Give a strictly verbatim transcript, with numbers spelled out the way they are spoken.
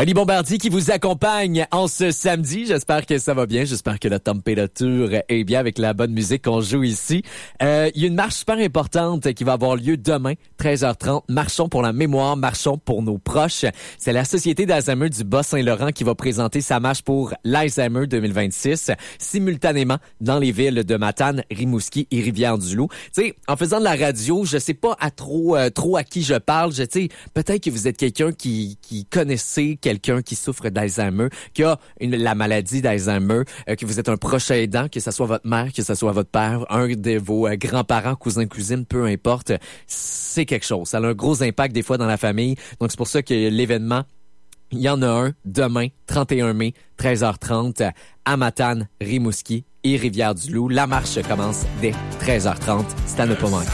Oli Bombardier qui vous accompagne en ce samedi. J'espère que ça va bien. J'espère que la température est bien avec la bonne musique qu'on joue ici. Euh, il y a une marche super importante qui va avoir lieu demain, treize heures trente. Marchons pour la mémoire, marchons pour nos proches. C'est la Société d'Alzheimer du Bas-Saint-Laurent qui va présenter sa marche pour l'Alzheimer deux mille vingt-six, simultanément dans les villes de Matane, Rimouski et Rivière-du-Loup. Tu sais, en faisant de la radio, je sais pas à trop, euh, trop à qui je parle. Je sais, peut-être que vous êtes quelqu'un qui, qui connaissez quelqu'un qui souffre d'Alzheimer, qui a une, la maladie d'Alzheimer, euh, que vous êtes un proche aidant, que ce soit votre mère, que ce soit votre père, un de vos euh, grands-parents, cousins, cousines, peu importe, c'est quelque chose. Ça a un gros impact des fois dans la famille. Donc, c'est pour ça que l'événement, il y en a un demain, trente et un mai, treize heures trente, à Matane, Rimouski et Rivière-du-Loup. La marche commence dès treize heures trente. C'est à ne pas manquer.